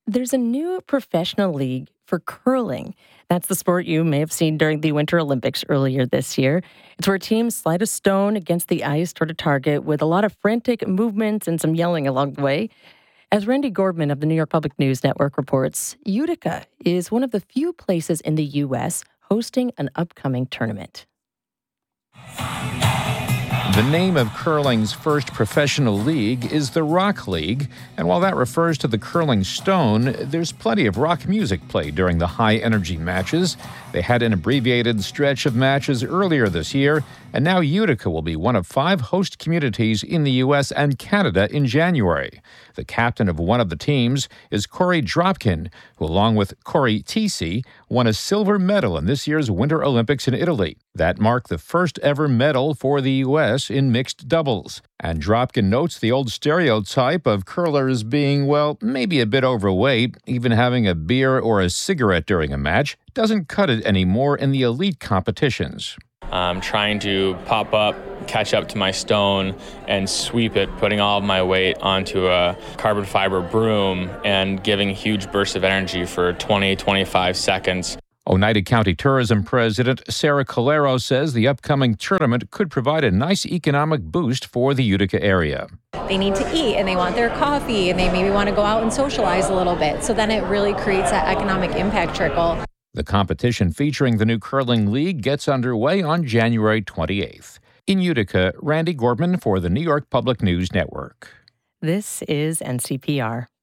There's a new professional league for curling. That's the sport you may have seen during the Winter Olympics earlier this year. It's where teams slide a stone against the ice toward a target with a lot of frantic movements and some yelling along the way. As Randy Gordman of the New York Public News Network reports, Utica is one of the few places in the U.S. hosting an upcoming tournament. The name of curling's first professional league is the Rock League, and while that refers to the curling stone, there's plenty of rock music played during the high-energy matches. They had an abbreviated stretch of matches earlier this year, and now Utica will be one of 5 host communities in the U.S. and Canada in January. The captain of one of the teams is Corey Dropkin, who, along with Corey Tisi, won a silver medal in this year's Winter Olympics in Italy. That marked the first ever medal for the U.S. in mixed doubles. And Dropkin notes the old stereotype of curlers being, well, maybe a bit overweight, even having a beer or a cigarette during a match, doesn't cut it anymore in the elite competitions. I'm trying to pop up, catch up to my stone, and sweep it, putting all of my weight onto a carbon fiber broom and giving huge bursts of energy for 20-25 seconds. Oneida County Tourism President Sarah Calero says the upcoming tournament could provide a nice economic boost for the Utica area. They need to eat and they want their coffee and they maybe want to go out and socialize a little bit. So then it really creates that economic impact trickle. The competition featuring the new curling league gets underway on January 28th. In Utica, Randy Gordman for the New York Public News Network. This is NCPR.